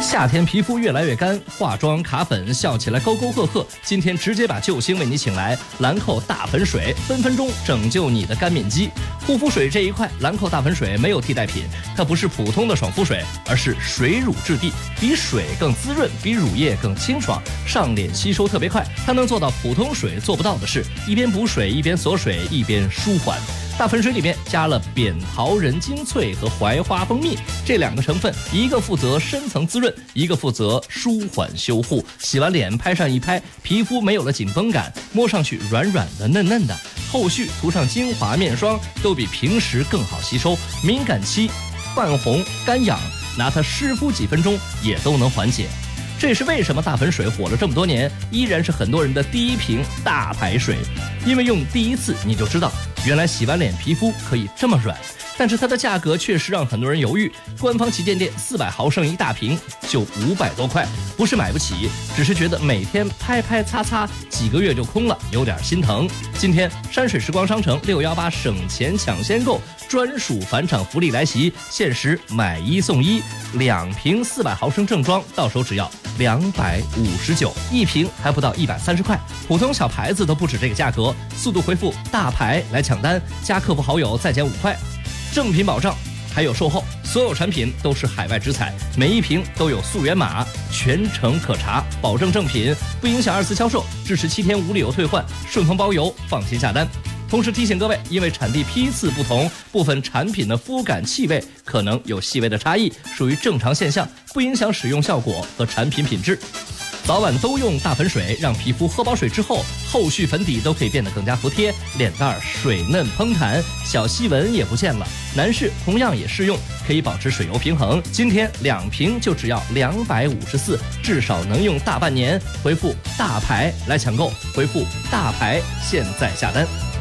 夏天皮肤越来越干，化妆卡粉，笑起来沟沟壑壑。今天直接把救星为你请来，兰蔻大粉水，分分钟拯救你的干面肌。护肤水这一块，兰蔻大粉水没有替代品，它不是普通的爽肤水，而是水乳质地，比水更滋润，比乳液更清爽，上脸吸收特别快。它能做到普通水做不到的事，一边补水，一边锁水，一边舒缓。大粉水里面加了扁桃仁精粹和槐花蜂蜜这两个成分，一个负责深层滋润，一个负责舒缓修护。洗完脸拍上一拍，皮肤没有了紧绷感，摸上去软软的嫩嫩的。后续涂上精华面霜都比平时更好吸收。敏感期、泛红、干痒，拿它湿敷几分钟也都能缓解。这也是为什么大粉水火了这么多年，依然是很多人的第一瓶大牌水。因为用第一次你就知道，原来洗完脸皮肤可以这么软。但是它的价格确实让很多人犹豫，官方旗舰店400毫升一大瓶就500多块，不是买不起，只是觉得每天拍拍擦擦几个月就空了，有点心疼。今天山水时光商城618省钱抢先购专属返场福利来袭，限时买1送1，2瓶400毫升正装到手只要259，一瓶还不到130块，普通小牌子都不止这个价格。速度回复大牌来抢单，加客服好友再减5块。正品保障还有售后，所有产品都是海外直采，每一瓶都有溯源码，全程可查，保证正品，不影响2次销售，支持7天无理由退换，顺丰包邮，放心下单。同时提醒各位，因为产地批次不同，部分产品的肤感气味可能有细微的差异，属于正常现象，不影响使用效果和产品品质。早晚都用大粉水，让皮肤喝饱水之后，后续粉底都可以变得更加服帖，脸蛋水嫩嘭弹，小细纹也不见了。男士同样也适用，可以保持水油平衡。今天2瓶就只要254，至少能用大半年。回复大牌来抢购，回复大牌现在下单。